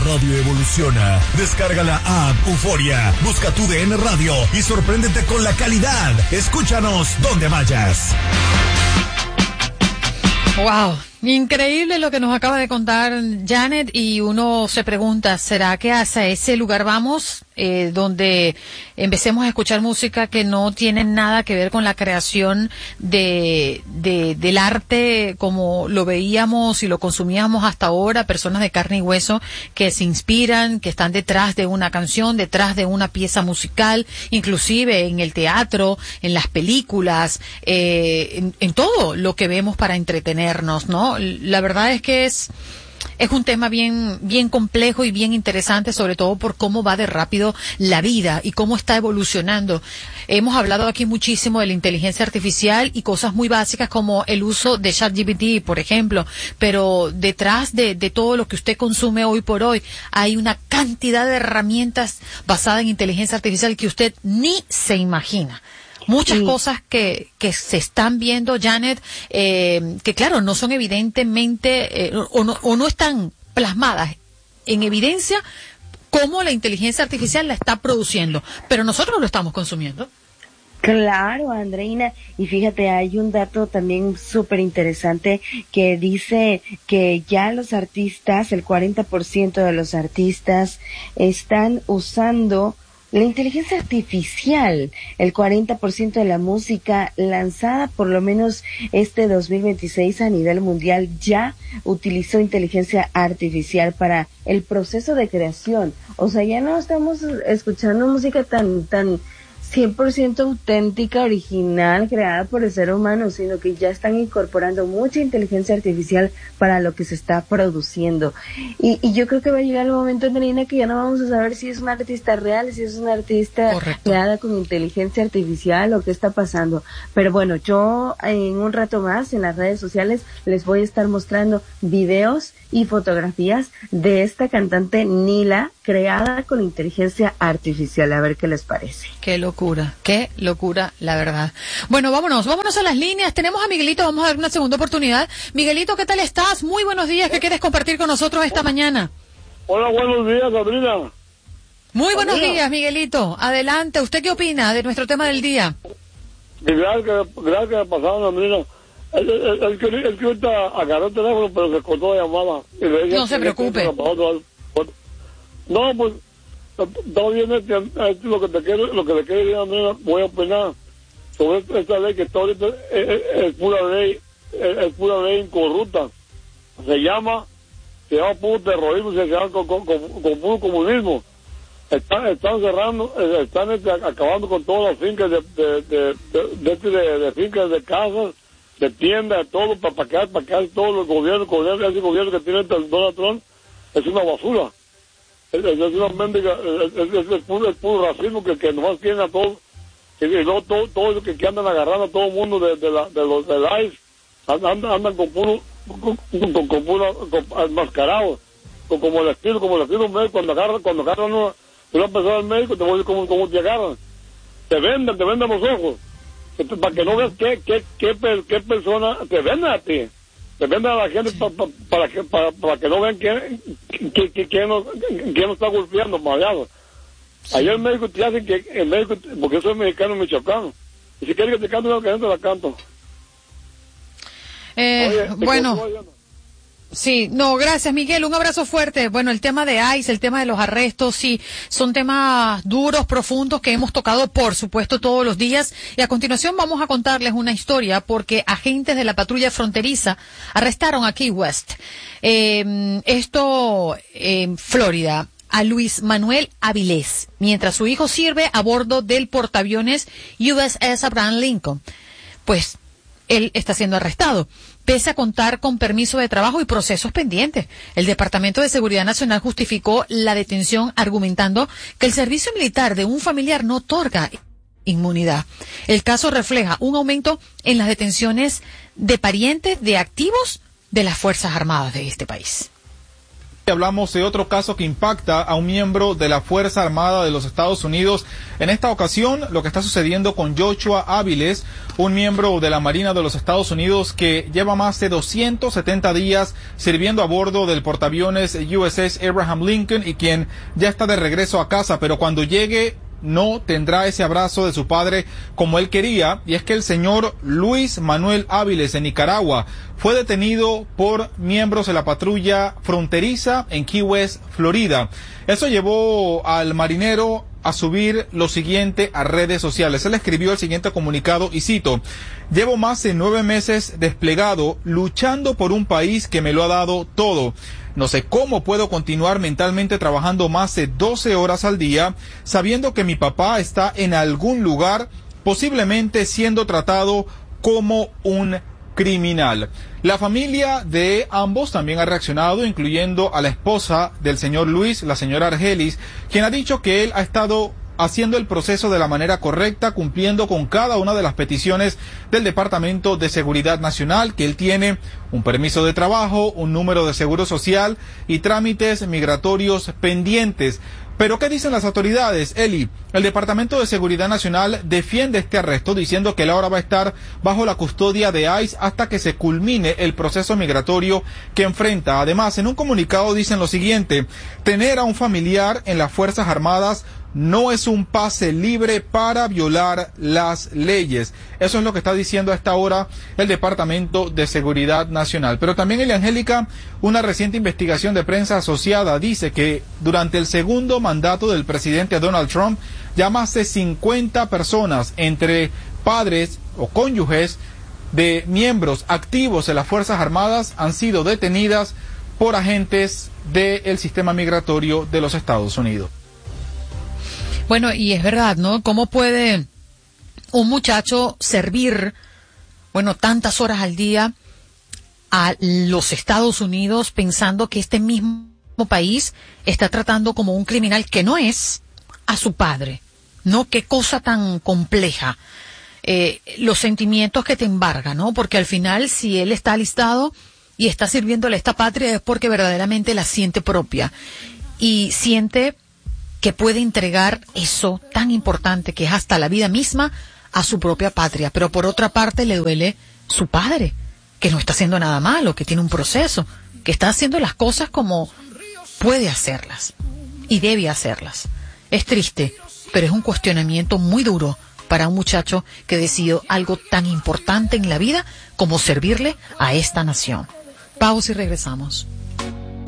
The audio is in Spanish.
radio evoluciona. Descarga la app Euforia, busca tu DN Radio y sorpréndete con la calidad. Escúchanos donde vayas. Wow, increíble lo que nos acaba de contar Janet, y uno se pregunta, ¿será que hacia ese lugar vamos? Donde empecemos a escuchar música que no tiene nada que ver con la creación del arte como lo veíamos y lo consumíamos hasta ahora, personas de carne y hueso que se inspiran, que están detrás de una canción, detrás de una pieza musical, inclusive en el teatro, en las películas, en todo lo que vemos para entretenernos, ¿no? La verdad es que es un tema bien complejo y bien interesante, sobre todo por cómo va de rápido la vida y cómo está evolucionando. Hemos hablado aquí muchísimo de la inteligencia artificial y cosas muy básicas como el uso de ChatGPT, por ejemplo, pero detrás de todo lo que usted consume hoy por hoy hay una cantidad de herramientas basadas en inteligencia artificial que usted ni se imagina. Muchas cosas que se están viendo, Janet, que claro, no son evidentemente, o no están plasmadas en evidencia cómo la inteligencia artificial la está produciendo, pero nosotros lo estamos consumiendo. Claro, Andreina, y fíjate, hay un dato también súper interesante que dice que ya los artistas, el 40% de los artistas están usando la inteligencia artificial. El 40% de la música lanzada por lo menos este 2026 a nivel mundial ya utilizó inteligencia artificial para el proceso de creación. O sea, ya no estamos escuchando música tan 100% auténtica, original, creada por el ser humano, sino que ya están incorporando mucha inteligencia artificial para lo que se está produciendo. Y yo creo que va a llegar el momento, Andreina, que ya no vamos a saber si es una artista real, si es una artista creada con inteligencia artificial o qué está pasando. Pero bueno, yo en un rato más en las redes sociales les voy a estar mostrando videos y fotografías de esta cantante Nila, creada con inteligencia artificial. A ver qué les parece. Qué locura, la verdad. Bueno, vámonos a las líneas. Tenemos a Miguelito, vamos a dar una segunda oportunidad. Miguelito, ¿qué tal estás? Muy buenos días, ¿qué quieres compartir con nosotros esta mañana? Hola, buenos días, Sabrina. Muy buenos días, Miguelito. Adelante, ¿usted qué opina de nuestro tema del día? Gracias que pasaron, Sabrina. El que ahorita agarró el teléfono, pero se cortó la llamada. No se preocupe. No, pues, todo bien, lo que le quiero decir, Andrea, voy a opinar sobre esta ley que está ahorita, es pura ley incorrupta. Se llama puro terrorismo, se llama con puro comunismo. Están cerrando, están acabando con todas las fincas de fincas, de casas, de tiendas, de todo, para quedar todos los gobiernos, ese gobierno que tiene Donald Trump, es una basura. Es una mendiga, es puro racismo que nomás tienen a todos, y luego todo eso que andan agarrando a todo el mundo de los del ICE, andan con puro enmascarados, como el estilo médico, cuando agarran una persona al médico, te voy a decir cómo te agarran, te venden los ojos, para que no veas qué persona te venden a ti. Depende de la gente para que no vean quién nos está golpeando, mareado. Ayer el médico te hace que el médico, porque yo soy mexicano michoacano, y si quieres que te cante una canción, te la canto. Bueno. Sí, no, gracias Miguel, un abrazo fuerte. Bueno, el tema de ICE, el tema de los arrestos, sí, son temas duros, profundos que hemos tocado, por supuesto, todos los días. Y a continuación vamos a contarles una historia porque agentes de la patrulla fronteriza arrestaron a Key West. Esto en Florida, a Luis Manuel Avilés, mientras su hijo sirve a bordo del portaaviones USS Abraham Lincoln. Pues él está siendo arrestado, pese a contar con permiso de trabajo y procesos pendientes. El Departamento de Seguridad Nacional justificó la detención argumentando que el servicio militar de un familiar no otorga inmunidad. El caso refleja un aumento en las detenciones de parientes de activos de las Fuerzas Armadas de este país. Hablamos de otro caso que impacta a un miembro de la Fuerza Armada de los Estados Unidos. En esta ocasión, lo que está sucediendo con Joshua Áviles, un miembro de la Marina de los Estados Unidos que lleva más de 270 días sirviendo a bordo del portaaviones USS Abraham Lincoln y quien ya está de regreso a casa, pero cuando llegue no tendrá ese abrazo de su padre como él quería, y es que el señor Luis Manuel Áviles de Nicaragua fue detenido por miembros de la patrulla fronteriza en Key West, Florida. Eso llevó al marinero a subir lo siguiente a redes sociales. Él escribió el siguiente comunicado y cito: llevo más de 9 meses desplegado luchando por un país que me lo ha dado todo. No sé cómo puedo continuar mentalmente trabajando más de 12 horas al día, sabiendo que mi papá está en algún lugar, posiblemente siendo tratado como un criminal. La familia de ambos también ha reaccionado, incluyendo a la esposa del señor Luis, la señora Argelis, quien ha dicho que él ha estado haciendo el proceso de la manera correcta, cumpliendo con cada una de las peticiones del Departamento de Seguridad Nacional, que él tiene un permiso de trabajo, un número de seguro social y trámites migratorios pendientes. Pero ¿qué dicen las autoridades, Eli? El Departamento de Seguridad Nacional defiende este arresto diciendo que él ahora va a estar bajo la custodia de ICE hasta que se culmine el proceso migratorio que enfrenta. Además, en un comunicado dicen lo siguiente: tener a un familiar en las Fuerzas Armadas no es un pase libre para violar las leyes. Eso es lo que está diciendo a esta hora el Departamento de Seguridad Nacional. Pero también, Eliangélica, una reciente investigación de prensa asociada dice que durante el segundo mandato del presidente Donald Trump, ya más de 50 personas, entre padres o cónyuges de miembros activos de las Fuerzas Armadas, han sido detenidas por agentes del sistema migratorio de los Estados Unidos. Bueno, y es verdad, ¿no? ¿Cómo puede un muchacho servir, tantas horas al día a los Estados Unidos pensando que este mismo país está tratando como un criminal que no es a su padre? ¿No? Qué cosa tan compleja. Los sentimientos que te embargan, ¿no? Porque al final, si él está alistado y está sirviéndole a esta patria, es porque verdaderamente la siente propia y siente que puede entregar eso tan importante que es hasta la vida misma a su propia patria. Pero por otra parte le duele su padre, que no está haciendo nada malo, que tiene un proceso, que está haciendo las cosas como puede hacerlas y debe hacerlas. Es triste, pero es un cuestionamiento muy duro para un muchacho que decidió algo tan importante en la vida como servirle a esta nación. Pausa y regresamos.